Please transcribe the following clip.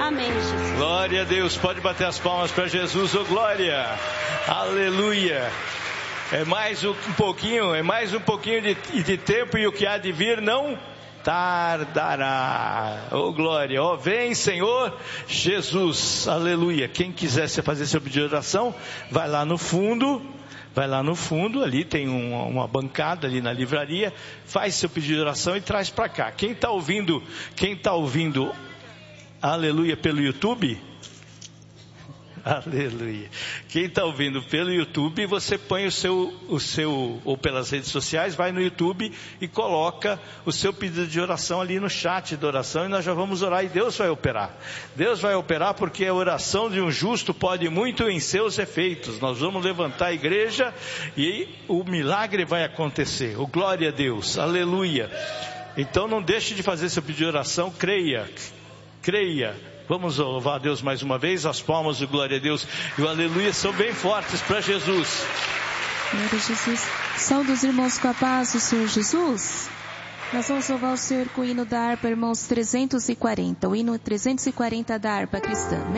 Amém, Jesus. Glória a Deus. Pode bater as palmas para Jesus. Oh, glória. Aleluia. É mais um pouquinho de tempo, e o que há de vir não tardará. Oh, glória. Oh, vem, Senhor Jesus. Aleluia. Quem quiser fazer seu pedido de oração, vai lá no fundo, ali tem uma bancada ali na livraria, faz seu pedido de oração e traz para cá. Quem está ouvindo, aleluia, pelo YouTube, aleluia. Quem está ouvindo pelo YouTube, você põe o seu, ou pelas redes sociais, vai no YouTube e coloca o seu pedido de oração ali no chat de oração, e nós já vamos orar, e Deus vai operar. Deus vai operar, porque a oração de um justo pode muito em seus efeitos. Nós vamos levantar a igreja e o milagre vai acontecer. Oh, glória a Deus, aleluia. Então não deixe de fazer seu pedido de oração, creia. Vamos louvar a Deus mais uma vez. As palmas de glória a Deus e o aleluia são bem fortes para Jesus. Glória a Jesus. Saúde os irmãos com a paz do Senhor Jesus. Nós vamos louvar o Senhor com o hino da harpa, irmãos, 340. O hino 340 da harpa cristã.